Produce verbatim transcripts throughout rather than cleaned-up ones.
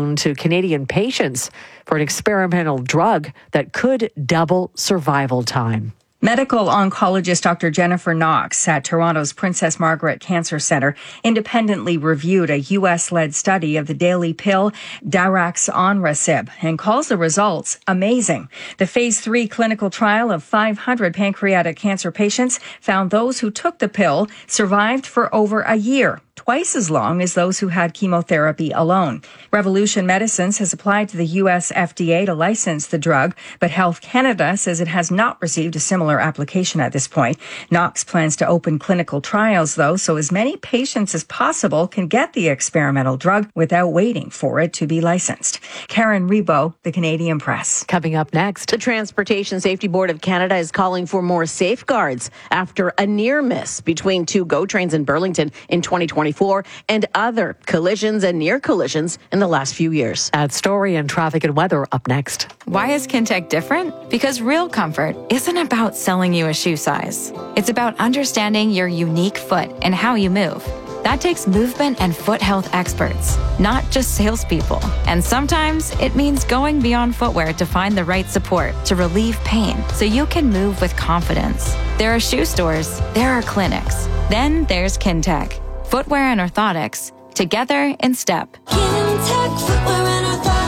known to Canadian patients for an experimental drug that could double survival time. Medical oncologist Doctor Jennifer Knox at Toronto's Princess Margaret Cancer Centre independently reviewed a U S-led study of the daily pill daraxonrasib and calls the results amazing. The phase three clinical trial of five hundred pancreatic cancer patients found those who took the pill survived for over a year, twice as long as those who had chemotherapy alone. Revolution Medicines has applied to the U S F D A to license the drug, but Health Canada says it has not received a similar application at this point. Knox plans to open clinical trials, though, so as many patients as possible can get the experimental drug without waiting for it to be licensed. Karen Rebo, The Canadian Press. Coming up next, the Transportation Safety Board of Canada is calling for more safeguards after a near miss between two GO trains in Burlington in twenty twenty-four and other collisions and near collisions in the last few years. At Story and Traffic and Weather up next. Why is Kintec different? Because real comfort isn't about selling you a shoe size. It's about understanding your unique foot and how you move. That takes movement and foot health experts, not just salespeople. And sometimes it means going beyond footwear to find the right support to relieve pain so you can move with confidence. There are shoe stores, there are clinics, then there's Kintec. Footwear and orthotics, together in step. Kintec Footwear and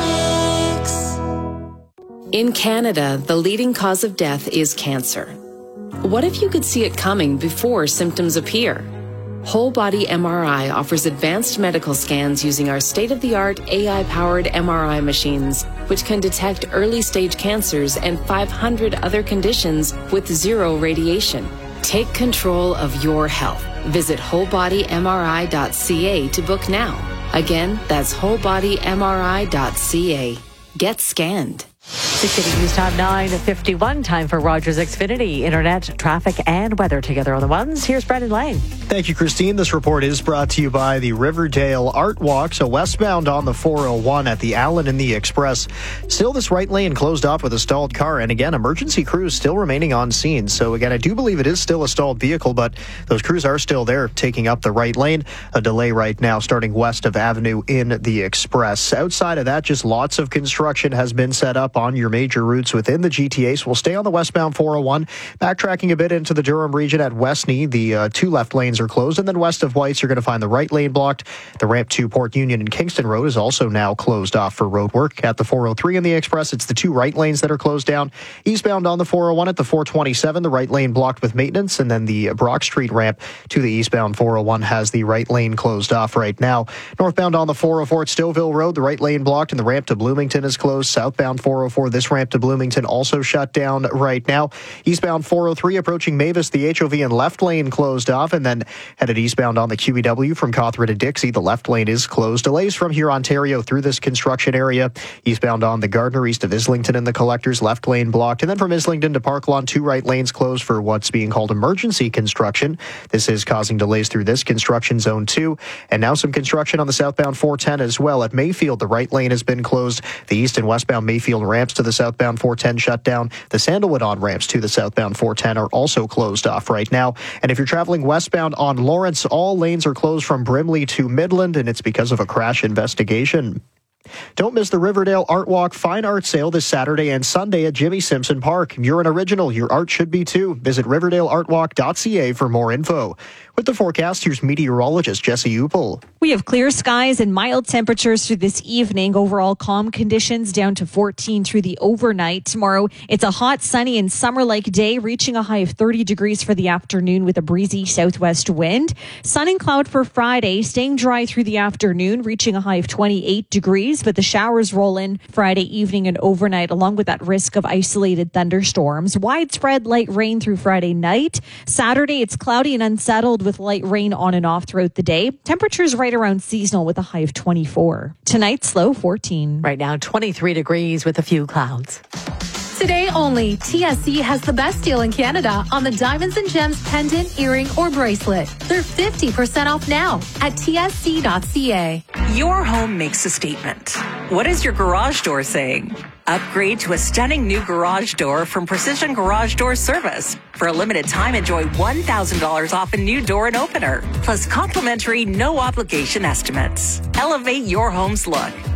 Orthotics. In Canada, the leading cause of death is cancer. What if you could see it coming before symptoms appear? Whole Body M R I offers advanced medical scans using our state-of-the-art A I-powered M R I machines, which can detect early-stage cancers and five hundred other conditions with zero radiation. Take control of your health. Visit whole body M R I dot C A to book now. Again, that's whole body M R I dot C A. Get scanned. six City News Time nine fifty-one. Time for Rogers Xfinity. Internet, traffic, and weather together on the ones. Here's Brendan Lang. Thank you, Christine. This report is brought to you by the Riverdale Art Walk. So westbound on the four oh one at the Allen and the Express. Still this right lane closed off with a stalled car. And again, emergency crews still remaining on scene. So again, I do believe it is still a stalled vehicle, but those crews are still there taking up the right lane. A delay right now starting west of Avenue in the Express. Outside of that, just lots of construction has been set up on your major routes within the G T A. So we'll stay on the westbound four oh one. Backtracking a bit into the Durham region at Westney, the uh, two left lanes are closed. And then west of Whites, you're going to find the right lane blocked. The ramp to Port Union and Kingston Road is also now closed off for road work. At the four oh three in the Express, it's the two right lanes that are closed down. Eastbound on the four oh one at the four twenty-seven, the right lane blocked with maintenance. And then the Brock Street ramp to the eastbound four oh one has the right lane closed off right now. Northbound on the four oh four at Stouffville Road, the right lane blocked and the ramp to Bloomington is closed. Southbound four oh four, this ramp to Bloomington also shut down right now. Eastbound four oh three approaching Mavis, the H O V and left lane closed off, and then headed eastbound on the Q E W from Cawthra to Dixie, the left lane is closed. Delays from here Ontario through this construction area. Eastbound on the Gardner east of Islington and the Collectors, left lane blocked, and then from Islington to Park Lawn, two right lanes closed for what's being called emergency construction. This is causing delays through this construction zone too, and now some construction on the southbound four ten as well. At Mayfield, the right lane has been closed. The east and westbound Mayfield ramps to the southbound four ten shut down. The Sandalwood on-ramps to the southbound four ten are also closed off right now. And if you're traveling westbound on Lawrence, all lanes are closed from Brimley to Midland, and it's because of a crash investigation. Don't miss the Riverdale Art Walk Fine Art Sale this Saturday and Sunday at Jimmy Simpson Park. You're an original. Your art should be too. Visit riverdale art walk dot c a for more info. With the forecast, here's meteorologist Jesse Upel. We have clear skies and mild temperatures through this evening. Overall calm conditions down to fourteen through the overnight. Tomorrow, it's a hot, sunny, and summer-like day, reaching a high of thirty degrees for the afternoon with a breezy southwest wind. Sun and cloud for Friday, staying dry through the afternoon, reaching a high of twenty-eight degrees, but the showers roll in Friday evening and overnight, along with that risk of isolated thunderstorms. Widespread light rain through Friday night. Saturday, it's cloudy and unsettled with light rain on and off throughout the day. Temperatures right around seasonal with a high of twenty-four. Tonight's low fourteen. Right now, twenty-three degrees with a few clouds. Today only, T S C has the best deal in Canada on the Diamonds and Gems pendant, earring, or bracelet. They're fifty percent off now at T S C dot C A. Your home makes a statement. What is your garage door saying? Upgrade to a stunning new garage door from Precision Garage Door Service. For a limited time, enjoy one thousand dollars off a new door and opener, plus complimentary no-obligation estimates. Elevate your home's look.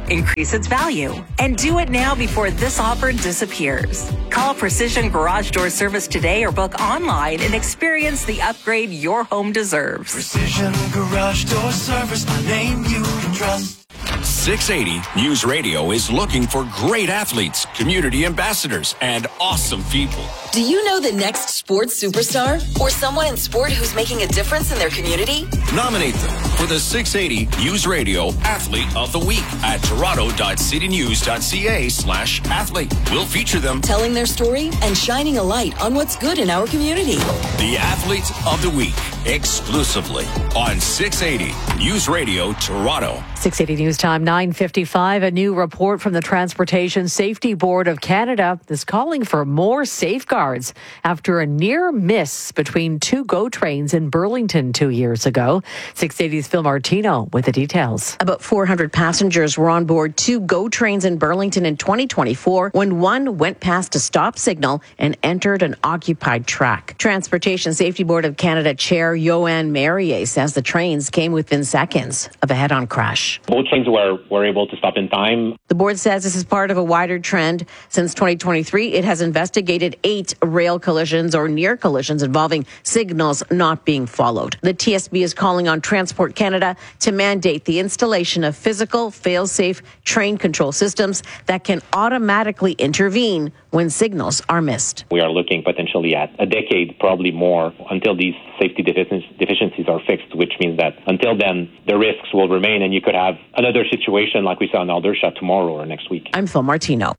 increase its value. And do it now before this offer disappears. Call Precision Garage Door Service today or book online and experience the upgrade your home deserves. Precision Garage Door Service, a name you can trust. six eighty News Radio is looking for great athletes, community ambassadors, and awesome people. Do you know the next sports superstar or someone in sport who's making a difference in their community? Nominate them for the six eighty News Radio Athlete of the Week at toronto.citynews.ca slash athlete. We'll feature them telling their story and shining a light on what's good in our community. The Athlete of the Week, exclusively on six eighty News Radio Toronto. six eighty News Time, nine fifty-five. A new report from the Transportation Safety Board of Canada is calling for more safeguards after a near miss between two GO trains in Burlington two years ago. six eighty's Phil Martino with the details. About four hundred passengers were on board two GO trains in Burlington in twenty twenty-four when one went past a stop signal and entered an occupied track. Transportation Safety Board of Canada Chair Yoann Marier says the trains came within seconds of a head-on crash. Both trains were, were able to stop in time. The board says this is part of a wider trend. Since twenty twenty-three, it has investigated eight rail collisions or near collisions involving signals not being followed. The T S B is calling on Transport Canada to mandate the installation of physical, fail-safe train control systems that can automatically intervene when signals are missed. We are looking potentially at a decade, probably more, until these safety deficiencies are fixed, which means that until then, the risks will remain and you could have another situation like we saw in Aldershot tomorrow or next week. I'm Phil Martino.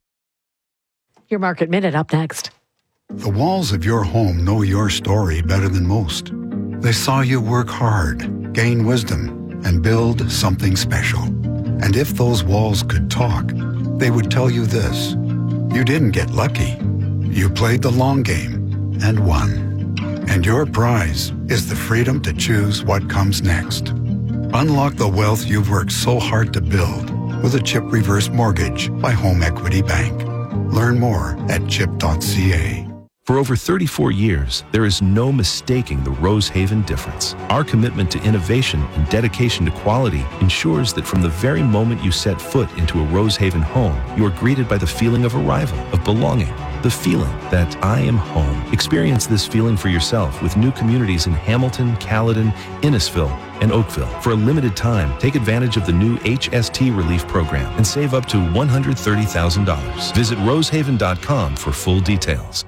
Your Market Minute up next. The walls of your home know your story better than most. They saw you work hard, gain wisdom, and build something special. And if those walls could talk, they would tell you this. You didn't get lucky. You played the long game and won. And your prize is the freedom to choose what comes next. Unlock the wealth you've worked so hard to build with a CHIP reverse mortgage by Home Equity Bank. Learn more at chip dot c a. For over thirty-four years, there is no mistaking the Rosehaven difference. Our commitment to innovation and dedication to quality ensures that from the very moment you set foot into a Rosehaven home, you are greeted by the feeling of arrival, of belonging, the feeling that I am home. Experience this feeling for yourself with new communities in Hamilton, Caledon, Innisfil, and Oakville. For a limited time, take advantage of the new H S T Relief Program and save up to one hundred thirty thousand dollars. Visit rosehaven dot com for full details.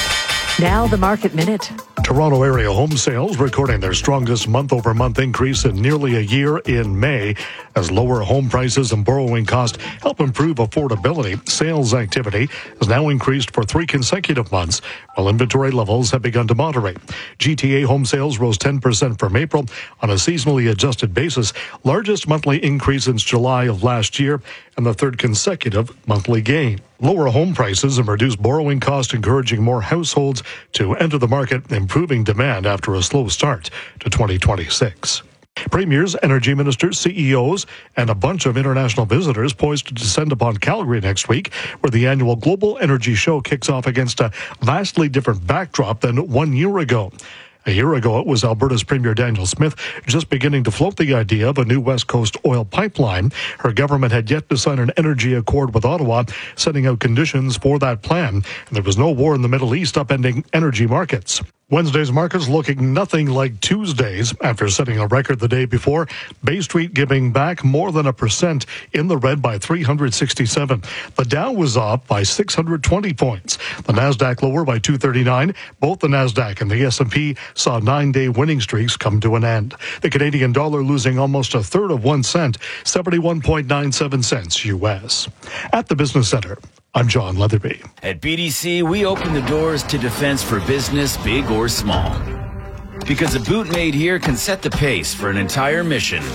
Now the Market Minute. Toronto area home sales recording their strongest month-over-month increase in nearly a year in May. As lower home prices and borrowing costs help improve affordability, sales activity has now increased for three consecutive months, while inventory levels have begun to moderate. G T A home sales rose ten percent from April on a seasonally adjusted basis, largest monthly increase since July of last year, and the third consecutive monthly gain. Lower home prices and reduced borrowing costs encouraging more households to enter the market, improving demand after a slow start to twenty twenty-six. Premiers, energy ministers, C E Os, and a bunch of international visitors poised to descend upon Calgary next week, where the annual Global Energy Show kicks off against a vastly different backdrop than one year ago. A year ago, it was Alberta's Premier Danielle Smith just beginning to float the idea of a new West Coast oil pipeline. Her government had yet to sign an energy accord with Ottawa, setting out conditions for that plan. And there was no war in the Middle East upending energy markets. Wednesday's markets looking nothing like Tuesday's after setting a record the day before. Bay Street giving back more than a percent in the red by three hundred sixty-seven. The Dow was up by six hundred twenty points. The Nasdaq lower by two thirty-nine. Both the Nasdaq and the S and P saw nine-day winning streaks come to an end. The Canadian dollar losing almost a third of one cent, seventy-one point nine seven cents U S. At the Business Center, I'm John Leatherby. At B D C, we open the doors to defense for business, big or small. Because a boot made here can set the pace for an entire mission.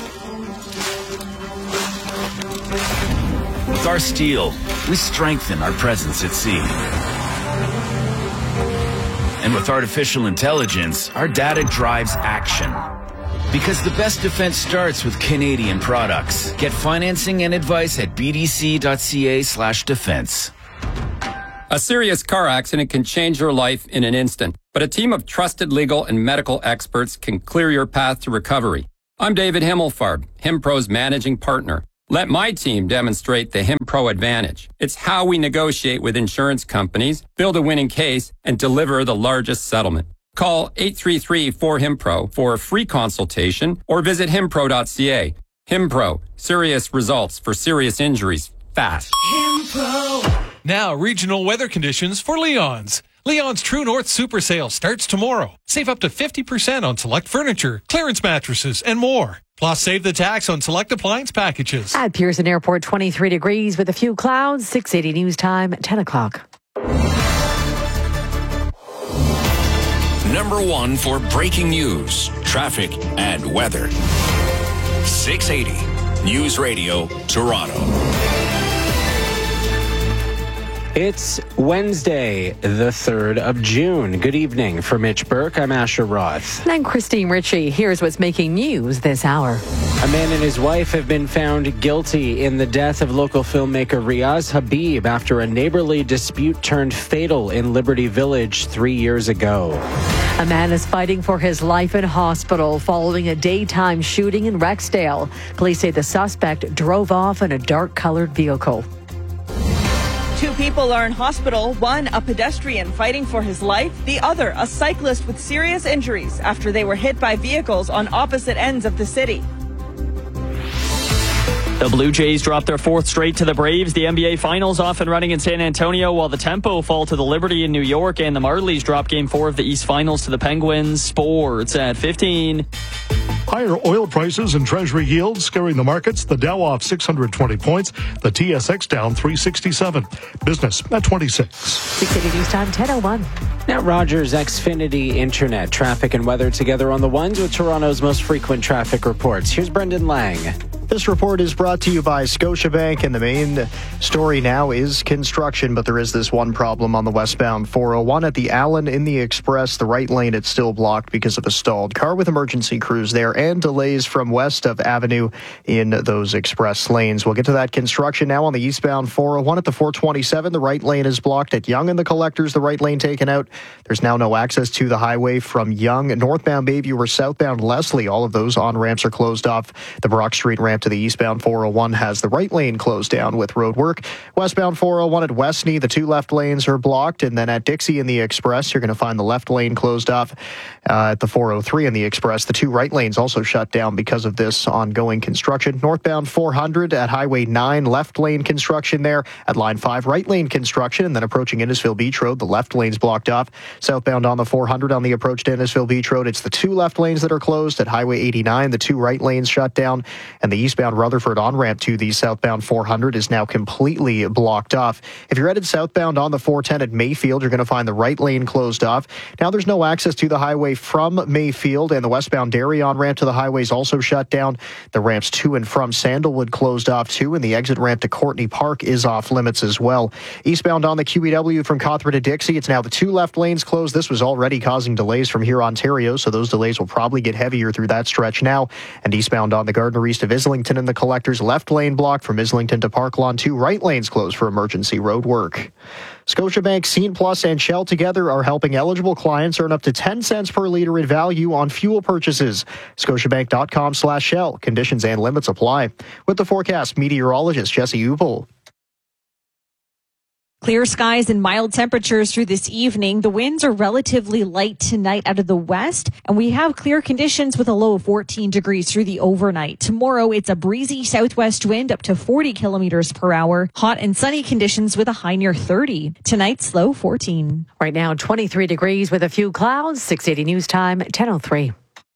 With our steel, we strengthen our presence at sea. And with artificial intelligence, our data drives action. Because the best defense starts with Canadian products. Get financing and advice at b d c dot c a slash defense. A serious car accident can change your life in an instant, but a team of trusted legal and medical experts can clear your path to recovery. I'm David Himmelfarb, HimPro's managing partner. Let my team demonstrate the HimPro advantage. It's how we negotiate with insurance companies, build a winning case, and deliver the largest settlement. Call eight three three, four, HIMPRO for a free consultation or visit himpro dot c a. HimPro, serious results for serious injuries, fast. HimPro. Now, regional weather conditions for Leon's. Leon's True North Super Sale starts tomorrow. Save up to fifty percent on select furniture, clearance mattresses, and more. Plus, save the tax on select appliance packages. At Pearson Airport, twenty-three degrees with a few clouds. six eighty News Time, ten o'clock. Number one for breaking news, traffic, and weather. six eighty News Radio, Toronto. It's Wednesday, the third of June. Good evening. For Mitch Burke, I'm Asher Roth. And I'm Christine Ritchie. Here's what's making news this hour. A man and his wife have been found guilty in the death of local filmmaker Riaz Habib after a neighborly dispute turned fatal in Liberty Village three years ago. A man is fighting for his life in hospital following a daytime shooting in Rexdale. Police say the suspect drove off in a dark-colored vehicle. Two people are in hospital, one a pedestrian fighting for his life, the other a cyclist with serious injuries after they were hit by vehicles on opposite ends of the city. The Blue Jays dropped their fourth straight to the Braves. The N B A Finals off and running in San Antonio, while the Tempo fall to the Liberty in New York, and the Marlies drop Game four of the East Finals to the Penguins. Sports at fifteen. Higher oil prices and treasury yields scaring the markets. The Dow off six hundred twenty points. The T S X down three sixty-seven. Business at twenty-six. six eighty News Time, ten oh one. Now, Rogers Xfinity Internet. Traffic and weather together on the ones with Toronto's most frequent traffic reports. Here's Brendan Lang. This report is brought to you by Scotiabank, and the main story now is construction, but there is this one problem on the westbound four oh one at the Allen in the Express. The right lane, it's still blocked because of a stalled car with emergency crews there and delays from west of Avenue in those express lanes. We'll get to that construction now on the eastbound four oh one at the four twenty-seven. The right lane is blocked at Yonge and the Collectors. The right lane taken out. There's now no access to the highway from Yonge, northbound Bayview or southbound Leslie. All of those on-ramps are closed off. The Brock Street ramp to the eastbound four oh one has the right lane closed down with road work. Westbound four oh one at Westney, the two left lanes are blocked. And then at Dixie in the Express, you're going to find the left lane closed off. Uh, at the four oh three in the Express, the two right lanes also shut down because of this ongoing construction. Northbound four hundred at Highway nine, left lane construction there. At Line five, right lane construction. And then approaching Innisfil Beach Road, the left lane's blocked off. Southbound on the four hundred on the approach to Innisfil Beach Road, it's the two left lanes that are closed. At Highway eighty-nine, the two right lanes shut down. And the eastbound Rutherford on-ramp to the southbound four hundred is now completely blocked off. If you're headed southbound on the four ten at Mayfield, you're going to find the right lane closed off. Now there's no access to the highway from Mayfield, and the westbound Derry on-ramp to the highway is also shut down. The ramps to and from Sandalwood closed off too, and the exit ramp to Courtney Park is off limits as well. Eastbound on the Q E W from Cawthron to Dixie, it's now the two left lanes closed. This was already causing delays from here, Ontario, so those delays will probably get heavier through that stretch now. And eastbound on the Gardner East of Islington and the Collectors, left lane blocked from Islington to Park Lawn, two right lanes closed for emergency road work. Scotiabank, Scene Plus, and Shell together are helping eligible clients earn up to ten cents per liter in value on fuel purchases. Scotiabank.com slash Shell. Conditions and limits apply. With the forecast, meteorologist Jesse Upel. Clear skies and mild temperatures through this evening. The winds are relatively light tonight out of the west, and we have clear conditions with a low of fourteen degrees through the overnight. Tomorrow, it's a breezy southwest wind up to forty kilometers per hour. Hot and sunny conditions with a high near thirty. Tonight's low fourteen. Right now, twenty-three degrees with a few clouds. six eighty News Time, ten oh three.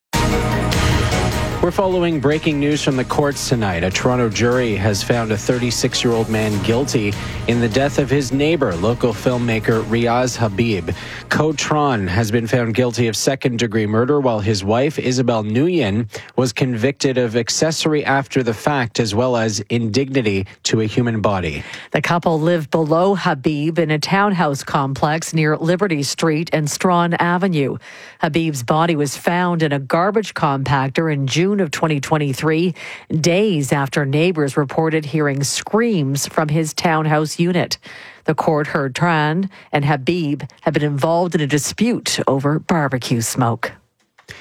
We're following breaking news from the courts tonight. A Toronto jury has found a thirty-six-year-old man guilty in the death of his neighbor, local filmmaker Riaz Habib. Cotron has been found guilty of second-degree murder, while his wife, Isabel Nguyen, was convicted of accessory after the fact, as well as indignity to a human body. The couple lived below Habib in a townhouse complex near Liberty Street and Strawn Avenue. Habib's body was found in a garbage compactor in June of twenty twenty-three, days after neighbors reported hearing screams from his townhouse unit. The court heard Tran and Habib had been involved in a dispute over barbecue smoke.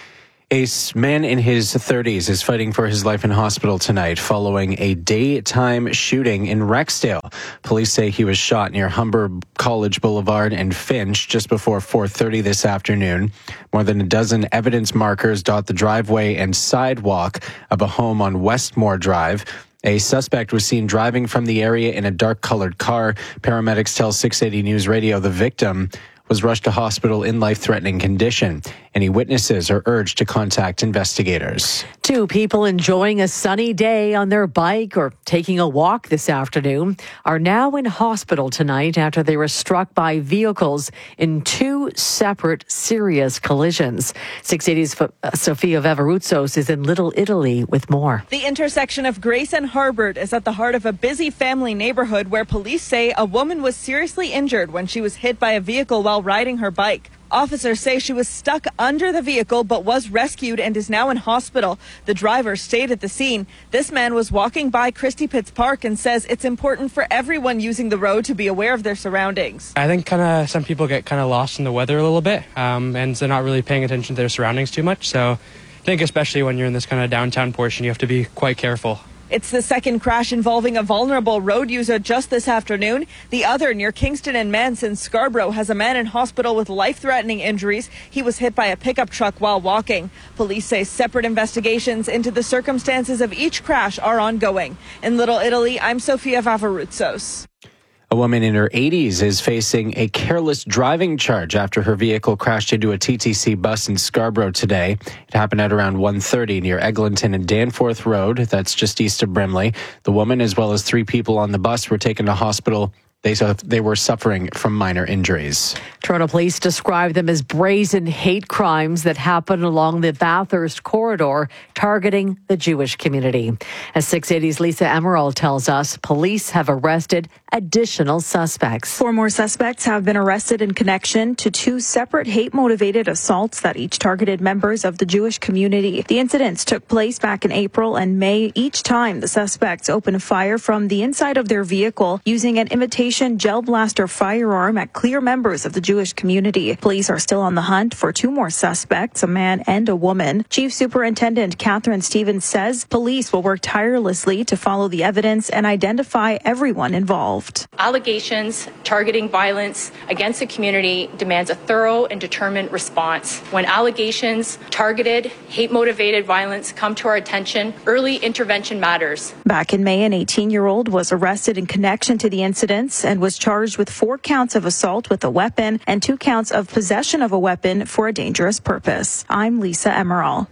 A man in his thirties is fighting for his life in hospital tonight following a daytime shooting in Rexdale. Police say he was shot near Humber College Boulevard and Finch just before four thirty this afternoon. More than a dozen evidence markers dot the driveway and sidewalk of a home on Westmore Drive. A suspect was seen driving from the area in a dark-colored car. Paramedics tell six eighty News Radio the victim was rushed to hospital in life-threatening condition. Any witnesses are urged to contact investigators. Two people enjoying a sunny day on their bike or taking a walk this afternoon are now in hospital tonight after they were struck by vehicles in two separate serious collisions. six eighty's Sofia Veveroutsos is in Little Italy with more. The intersection of Grace and Harbert is at the heart of a busy family neighborhood where police say a woman was seriously injured when she was hit by a vehicle while riding her bike. Officers say she was stuck under the vehicle but was rescued and is now in hospital. The driver stayed at the scene. This man was walking by Christie Pitts Park and says it's important for everyone using the road to be aware of their surroundings. I think kind of some people get kind of lost in the weather a little bit um, and they're not really paying attention to their surroundings too much. So I think especially when you're in this kind of downtown portion, you have to be quite careful. It's the second crash involving a vulnerable road user just this afternoon. The other near Kingston and Manson, Scarborough, has a man in hospital with life-threatening injuries. He was hit by a pickup truck while walking. Police say separate investigations into the circumstances of each crash are ongoing. In Little Italy, I'm Sofia Veveroutsos. A woman in her eighties is facing a careless driving charge after her vehicle crashed into a T T C bus in Scarborough today. It happened at around one thirty near Eglinton and Danforth Road. That's just east of Brimley. The woman, as well as three people on the bus, were taken to hospital. They, they were suffering from minor injuries. Toronto police describe them as brazen hate crimes that happen along the Bathurst corridor, targeting the Jewish community. As six eighty's Lisa Emerald tells us, police have arrested additional suspects. Four more suspects have been arrested in connection to two separate hate-motivated assaults that each targeted members of the Jewish community. The incidents took place back in April and May. Each time, the suspects opened fire from the inside of their vehicle using an imitation gel blaster firearm at clear members of the Jewish community. Police are still on the hunt for two more suspects, a man and a woman. Chief Superintendent Catherine Stevens says police will work tirelessly to follow the evidence and identify everyone involved. Allegations targeting violence against the community demands a thorough and determined response. When allegations targeted, hate-motivated violence come to our attention, early intervention matters. Back in May, an eighteen-year-old was arrested in connection to the incidents and was charged with four counts of assault with a weapon and two counts of possession of a weapon for a dangerous purpose. I'm Lisa Emerald.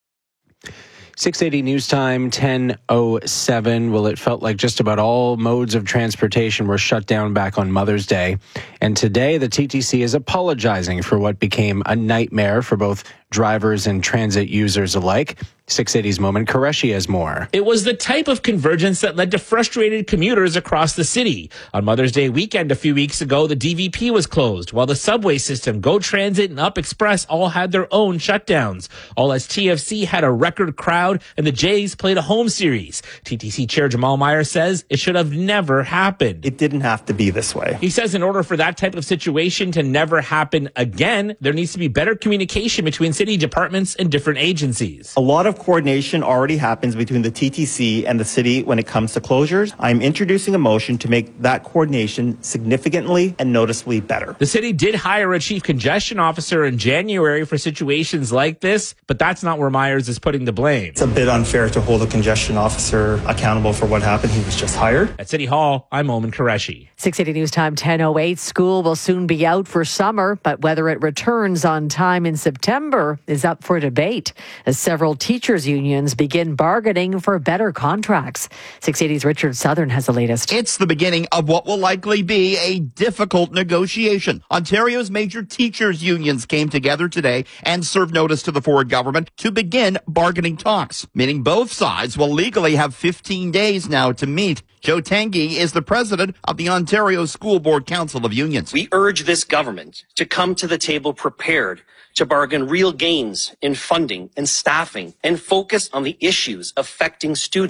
six eighty News Time, ten oh seven. Well, it felt like just about all modes of transportation were shut down back on Mother's Day. And today, the T T C is apologizing for what became a nightmare for both drivers and transit users alike. six eighty's Moment Qureshi has more. It was the type of convergence that led to frustrated commuters across the city. On Mother's Day weekend a few weeks ago, the D V P was closed, while the subway system, Go Transit, and Up Express all had their own shutdowns. All as T F C had a record crowd and the Jays played a home series. T T C Chair Jamal Meyer says it should have never happened. It didn't have to be this way. He says in order for that type of situation to never happen again, there needs to be better communication between city departments and different agencies. A lot of coordination already happens between the T T C and the city when it comes to closures. I'm introducing a motion to make that coordination significantly and noticeably better. The city did hire a chief congestion officer in January for situations like this, but that's not where Myers is putting the blame. It's a bit unfair to hold a congestion officer accountable for what happened. He was just hired. At City Hall, I'm Oman Qureshi. six eighty News Time, ten oh eight. School will soon be out for summer, but whether it returns on time in September is up for debate as several teachers' unions begin bargaining for better contracts. six eighty's Richard Southern has the latest. It's the beginning of what will likely be a difficult negotiation. Ontario's major teachers' unions came together today and served notice to the Ford government to begin bargaining talks, meaning both sides will legally have fifteen days now to meet. Joe Tanguy is the president of the Ontario School Board Council of Unions. We urge this government to come to the table prepared to bargain real gains in funding and staffing and focus on the issues affecting students.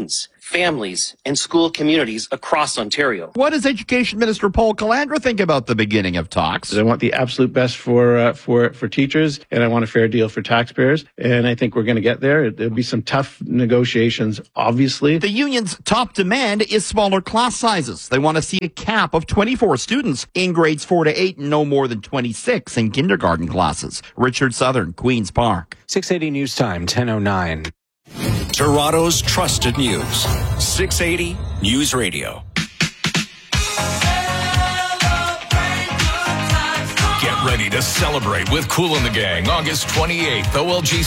families, and school communities across Ontario. What does Education Minister Paul Calandra think about the beginning of talks? I want the absolute best for uh, for for teachers, and I want a fair deal for taxpayers, and I think we're going to get there. There'll be some tough negotiations, obviously. The union's top demand is smaller class sizes. They want to see a cap of twenty-four students in grades four to eight and no more than twenty-six in kindergarten classes. Richard Southern, Queen's Park. six eighty News Time, ten oh nine. Toronto's trusted news. six eighty News Radio. Get ready to celebrate with Kool and the Gang August twenty-eighth, O L G